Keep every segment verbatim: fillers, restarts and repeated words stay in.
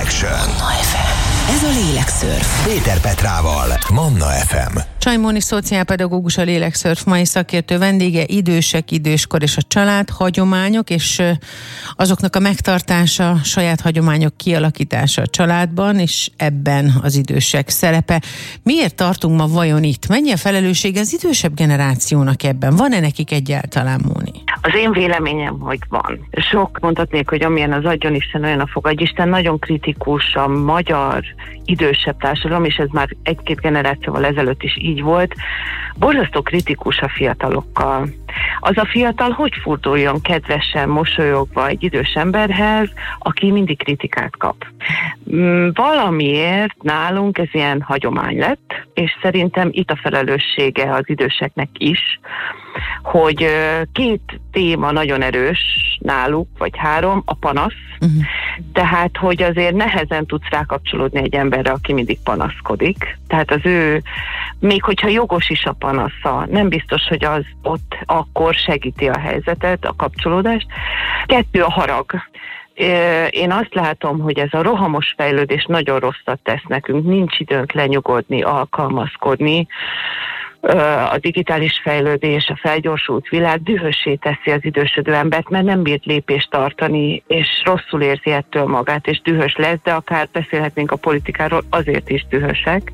Action. Manna ef em. Ez a Lélekszörf. Péter Petrával, Manna ef em. Csajmóni szociálpedagógus, a Lélekszörf mai szakértő vendége. Idősek, időskor és a család, hagyományok és azoknak a megtartása, saját hagyományok kialakítása a családban, és ebben az idősek szerepe. Miért tartunk ma vajon itt? Mennyi a felelősség az idősebb generációnak ebben? Van-e nekik egyáltalán, Móni? Az én véleményem, hogy van. Sok mondhatnék, hogy amilyen az adjon Isten, olyan a fogadjisten, nagyon kritikus a magyar idősebb társadalom, és ez már egy-két generációval ezelőtt is így volt, borzasztó kritikus a fiatalokkal. Az a fiatal hogy forduljon kedvesen, mosolyogva egy idős emberhez, aki mindig kritikát kap. Valamiért nálunk ez ilyen hagyomány lett, és szerintem itt a felelőssége az időseknek is, hogy két téma nagyon erős náluk, vagy három, a panasz, uh-huh. Tehát, hogy azért nehezen tudsz rákapcsolódni egy emberre, aki mindig panaszkodik. Tehát az ő, még hogyha jogos is a panasza, nem biztos, hogy az ott akkor segíti a helyzetet, a kapcsolódást. Kettő, a harag. Én azt látom, hogy ez a rohamos fejlődés nagyon rosszat tesz nekünk, nincs időnk lenyugodni, alkalmazkodni. A digitális fejlődés, a felgyorsult világ dühössé teszi az idősödő embert, mert nem bírt lépést tartani, és rosszul érzi ettől magát, és dühös lesz, de akár beszélhetnénk a politikáról, azért is dühösek.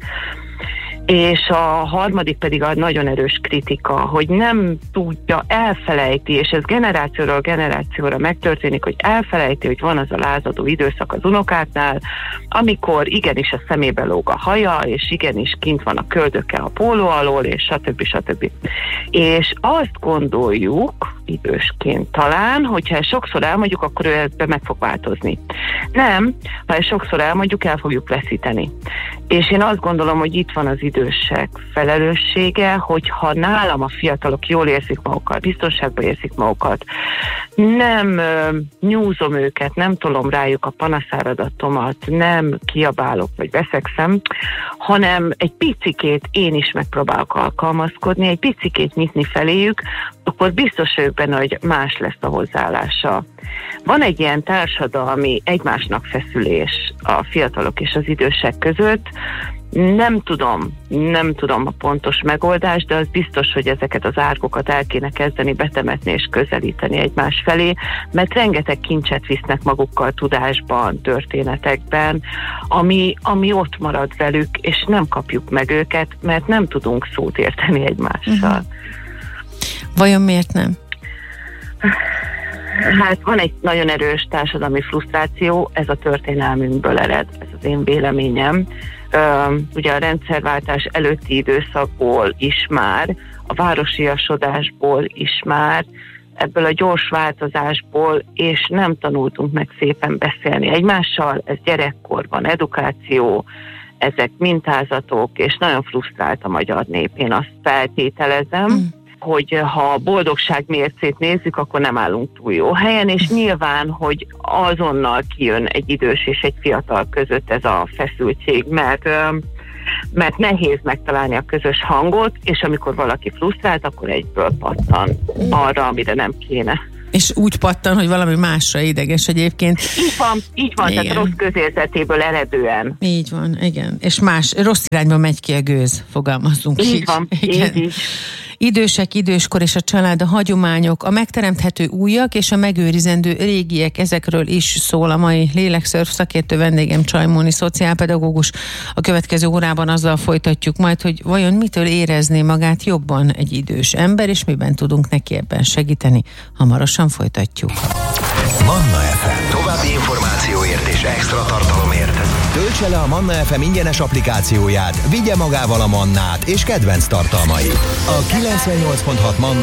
És a harmadik pedig a nagyon erős kritika, hogy nem tudja, elfelejti, és ez generációról generációra megtörténik, hogy elfelejti, hogy van az a lázadó időszak az unokáknál, amikor igenis a szemébe lóg a haja, és igenis kint van a köldöke a póló alól, és stb. stb. És azt gondoljuk, idősként talán, hogyha ezt sokszor elmondjuk, akkor ő ebben meg fog változni. Nem, ha ezt sokszor elmondjuk, el fogjuk veszíteni. És én azt gondolom, hogy itt van az idősek felelőssége, hogyha nálam a fiatalok jól érzik magukat, biztonságban érzik magukat, nem ö, nyúzom őket, nem tolom rájuk a panaszáradatomat, nem kiabálok vagy veszekszem, hanem egy picikét én is megpróbálok alkalmazkodni, egy picikét nyitni feléjük, akkor biztos vagyok benne, hogy más lesz a hozzáállása. Van egy ilyen társadalmi egymásnak feszülés a fiatalok és az idősek között. Nem tudom, nem tudom a pontos megoldást, de az biztos, hogy ezeket az árkokat el kéne kezdeni betemetni és közelíteni egymás felé, mert rengeteg kincset visznek magukkal tudásban, történetekben, ami, ami ott marad velük, és nem kapjuk meg őket, mert nem tudunk szót érteni egymással. Uh-huh. Vajon miért nem? Hát van egy nagyon erős társadalmi frusztráció, ez a történelmünkből ered, ez az én véleményem. Uh, ugye a rendszerváltás előtti időszakból is már, a városiasodásból is már, ebből a gyors változásból, és nem tanultunk meg szépen beszélni egymással, ez gyerekkorban, edukáció, ezek mintázatok, és nagyon frusztrált a magyar nép, én azt feltételezem. Mm. hogy ha a boldogság mércét nézzük, akkor nem állunk túl jó helyen, és nyilván, hogy azonnal kijön egy idős és egy fiatal között ez a feszültség, mert, mert nehéz megtalálni a közös hangot, és amikor valaki frusztrált, akkor egyből pattan arra, amire nem kéne. És úgy pattan, hogy valami másra ideges egyébként. Így van, így van, igen. Tehát rossz közérzetéből eredően. Így van, igen. És más, rossz irányba megy ki a gőz, fogalmazzunk így. Így van, igen. így is. Idősek, időskor és a család, a hagyományok, a megteremthető újak és a megőrizendő régiek, ezekről is szól a mai Lélekszörf szakértő vendégem, Csajmóni szociálpedagógus. A következő órában azzal folytatjuk majd, hogy vajon mitől érezné magát jobban egy idős ember, és miben tudunk neki ebben segíteni. Hamarosan folytatjuk. Manna ef em. További információért és extra tartalomért töltse le a Manna ef em ingyenes applikációját, vigye magával a Mannát és kedvenc tartalmait. A kilencvennyolc pont hat Manna